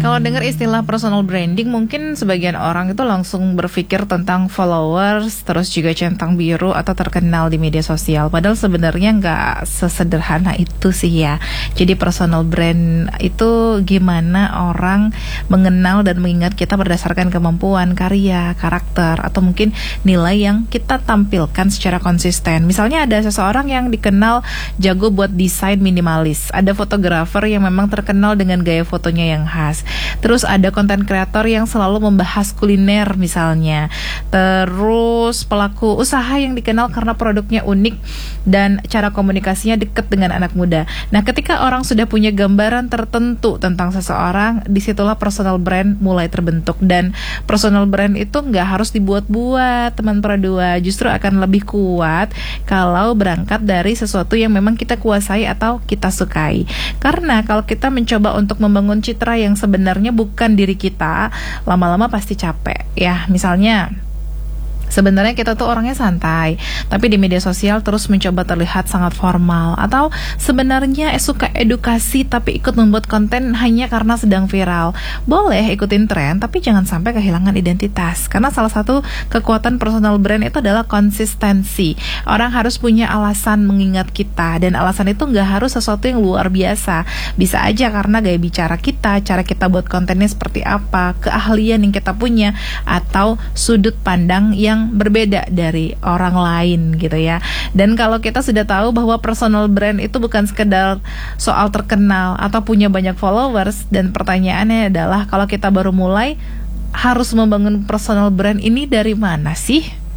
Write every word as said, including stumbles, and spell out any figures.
Kalau dengar istilah personal branding, mungkin sebagian orang itu langsung berpikir tentang followers, terus juga centang biru atau terkenal di media sosial. Padahal sebenarnya nggak sesederhana itu sih ya. Jadi personal brand itu gimana orang mengenal dan mengingat kita berdasarkan kemampuan, karya, karakter, atau mungkin nilai yang kita tampilkan secara konsisten. Misalnya ada seseorang yang dikenal jago buat desain minimalis. Ada fotografer yang memang terkenal dengan gaya fotonya yang khas. Terus ada konten kreator yang selalu membahas kuliner misalnya. Terus pelaku usaha yang dikenal karena produknya unik dan cara komunikasinya dekat dengan anak muda. Nah, ketika orang sudah punya gambaran tertentu tentang seseorang, disitulah personal brand mulai terbentuk. Dan personal brand itu nggak harus dibuat-buat, teman Pradua. Justru akan lebih kuat kalau berangkat dari sesuatu yang memang kita kuasai atau kita sukai. Karena kalau kita mencoba untuk membangun citra yang sebenarnya bukan diri kita, lama-lama pasti capek ya. Misalnya sebenarnya kita tuh orangnya santai, tapi di media sosial terus mencoba terlihat sangat formal. Atau sebenarnya suka edukasi tapi ikut membuat konten hanya karena sedang viral. Boleh ikutin tren, tapi jangan sampai kehilangan identitas. Karena salah satu kekuatan personal brand itu adalah konsistensi. Orang harus punya alasan mengingat kita, dan alasan itu gak harus sesuatu yang luar biasa. Bisa aja karena gaya bicara kita, cara kita buat kontennya seperti apa, keahlian yang kita punya, atau sudut pandang yang berbeda dari orang lain gitu ya. Dan kalau kita sudah tahu bahwa personal brand itu bukan sekedar soal terkenal atau punya banyak followers, dan pertanyaannya adalah kalau kita baru mulai, harus membangun personal brand ini dari mana sih?